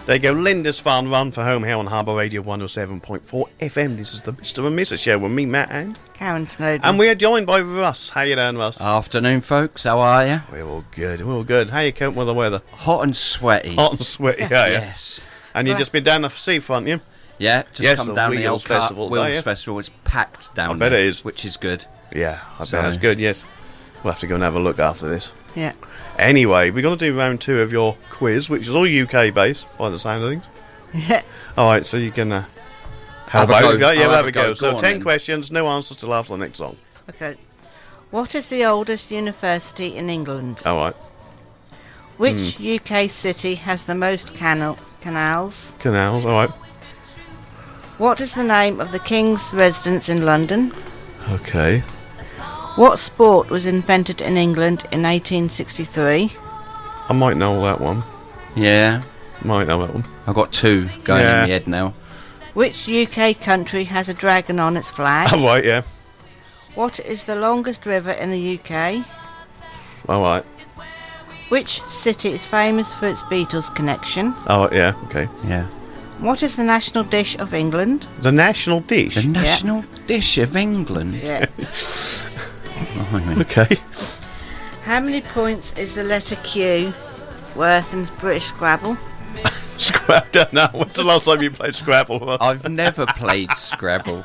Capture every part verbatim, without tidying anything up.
There you go, Linda's Fun Run for Home here on Harbour Radio one oh seven point four F M. This is the Mister and Missus Show with me, Matt, and Karen Snowden. And we are joined by Russ. How you doing, Russ? Afternoon, folks. How are you? We're all good. We're all good. How you coping with the weather? Hot and sweaty. Hot and sweaty, yeah. Yes. And you've just been down the seafront, you? Yeah, just yes, come down the Wheels old car- Festival. Wheels Oh, yeah. Festival. It's packed down I bet there, it is. which is good. Yeah, I So- bet that's good, yes. We'll have to go and have a look after this. Yeah. Anyway, we're going to do round two of your quiz, which is all U K-based, by the sound of things. Yeah. All right, so you can uh, Have help a out. go. Yeah, I'll we'll have have a a go. go. So Go on ten then. questions, no answers till after the next song. Okay. What is the oldest university in England? All right. Which Hmm. U K city has the most canal- canals? Canals, all right. What is the name of the King's residence in London? Okay. What sport was invented in England in eighteen sixty-three? I might know that one. Yeah, Might know that one. I've got two going Yeah. in my head now. Which U K country has a dragon on its flag? All right, yeah. What is the longest river in the U K? All right. Which city is famous for its Beatles connection? Oh, yeah, okay. Yeah. What is the national dish of England? The national dish. The national dish of England. Yeah. Blimey. Okay. How many points is the letter Q worth in British Scrabble? Scrabble. I don't know. When's the last time you played Scrabble? I've never played Scrabble.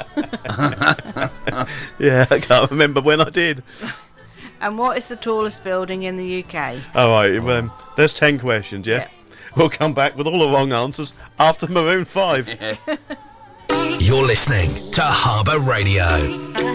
Yeah, I can't remember when I did. And what is the tallest building in the U K? All right, um, there's ten questions, yeah? Yeah. We'll come back with all the wrong answers after Maroon five. You're listening to Harbour Radio.